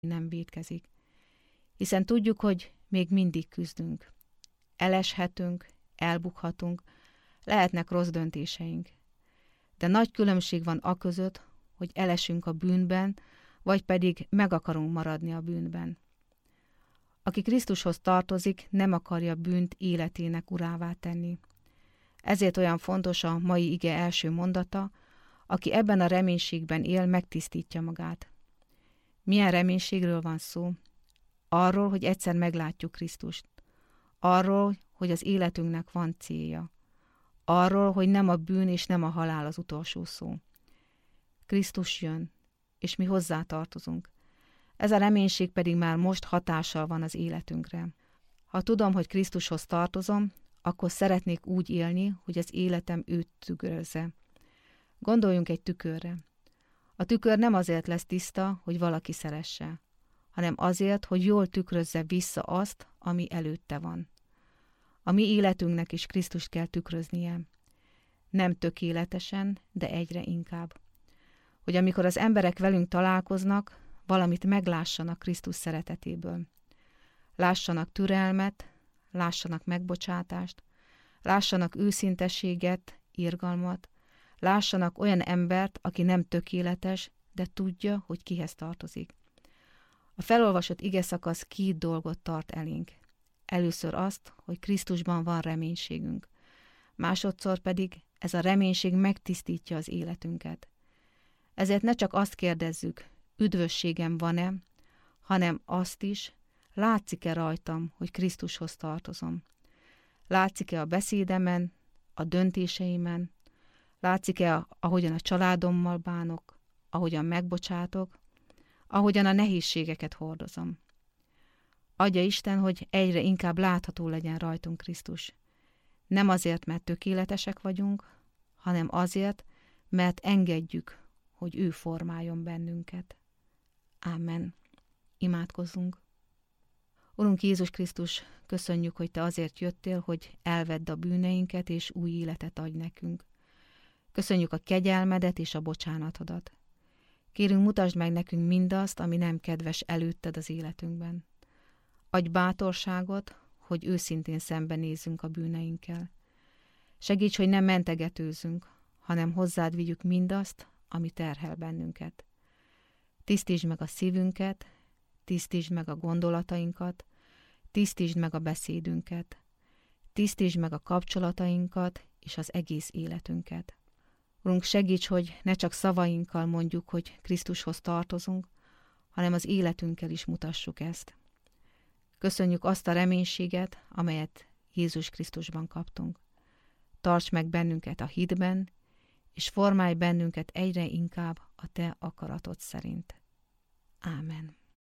nem vétkezik. Hiszen tudjuk, hogy még mindig küzdünk. Eleshetünk, elbukhatunk, lehetnek rossz döntéseink. De nagy különbség van aközött, hogy elesünk a bűnben, vagy pedig meg akarunk maradni a bűnben. Aki Krisztushoz tartozik, nem akarja bűnt életének urává tenni. Ezért olyan fontos a mai ige első mondata, aki ebben a reménységben él, megtisztítja magát. Milyen reménységről van szó? Arról, hogy egyszer meglátjuk Krisztust. Arról, hogy az életünknek van célja. Arról, hogy nem a bűn és nem a halál az utolsó szó. Krisztus jön, és mi hozzá tartozunk. Ez a reménység pedig már most hatással van az életünkre. Ha tudom, hogy Krisztushoz tartozom, akkor szeretnék úgy élni, hogy az életem őt tükrözze. Gondoljunk egy tükörre. A tükör nem azért lesz tiszta, hogy valaki szeresse, hanem azért, hogy jól tükrözze vissza azt, ami előtte van. A mi életünknek is Krisztust kell tükröznie. Nem tökéletesen, de egyre inkább. Hogy amikor az emberek velünk találkoznak, valamit meglássanak Krisztus szeretetéből. Lássanak türelmet, lássanak megbocsátást, lássanak őszintességet, irgalmat, lássanak olyan embert, aki nem tökéletes, de tudja, hogy kihez tartozik. A felolvasott igeszakasz 2 dolgot tart elénk. Először azt, hogy Krisztusban van reménységünk. Másodszor pedig ez a reménység megtisztítja az életünket. Ezért ne csak azt kérdezzük, üdvösségem van-e, hanem azt is, látszik-e rajtam, hogy Krisztushoz tartozom. Látszik-e a beszédemen, a döntéseimen, látszik-e, ahogyan a családommal bánok, ahogyan megbocsátok, ahogyan a nehézségeket hordozom. Adja Isten, hogy egyre inkább látható legyen rajtunk Krisztus. Nem azért, mert tökéletesek vagyunk, hanem azért, mert engedjük, hogy ő formáljon bennünket. Ámen. Imádkozzunk. Urunk Jézus Krisztus, köszönjük, hogy Te azért jöttél, hogy elvedd a bűneinket, és új életet adj nekünk. Köszönjük a kegyelmedet és a bocsánatodat. Kérünk, mutasd meg nekünk mindazt, ami nem kedves előtted az életünkben. Adj bátorságot, hogy őszintén szembenézzünk a bűneinkkel. Segíts, hogy nem mentegetőzünk, hanem hozzád vigyük mindazt, ami terhel bennünket. Tisztítsd meg a szívünket, tisztítsd meg a gondolatainkat, tisztítsd meg a beszédünket, tisztítsd meg a kapcsolatainkat és az egész életünket. Urunk, segíts, hogy ne csak szavainkkal mondjuk, hogy Krisztushoz tartozunk, hanem az életünkkel is mutassuk ezt. Köszönjük azt a reménységet, amelyet Jézus Krisztusban kaptunk. Tarts meg bennünket a hitben, és formálj bennünket egyre inkább a Te akaratod szerint. Ámen.